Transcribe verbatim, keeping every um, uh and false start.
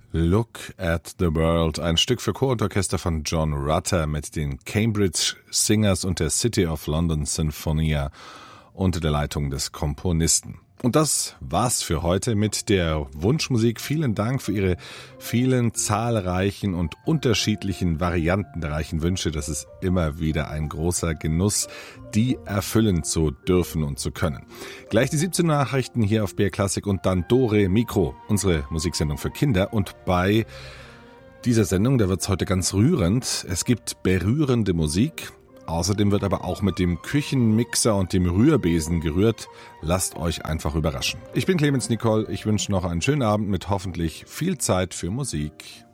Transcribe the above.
Look at the World, ein Stück für Chor und Orchester von John Rutter mit den Cambridge Singers und der City of London Sinfonia unter der Leitung des Komponisten. Und das war's für heute mit der Wunschmusik. Vielen Dank für Ihre vielen zahlreichen und unterschiedlichen variantenreichen Wünsche. Das ist immer wieder ein großer Genuss, die erfüllen zu dürfen und zu können. Gleich die siebzehn Nachrichten hier auf B R Classic und dann Dore Mikro, unsere Musiksendung für Kinder. Und bei dieser Sendung, da wird's heute ganz rührend. Es gibt berührende Musik. Außerdem wird aber auch mit dem Küchenmixer und dem Rührbesen gerührt. Lasst euch einfach überraschen. Ich bin Clemens Nicol. Ich wünsche noch einen schönen Abend mit hoffentlich viel Zeit für Musik.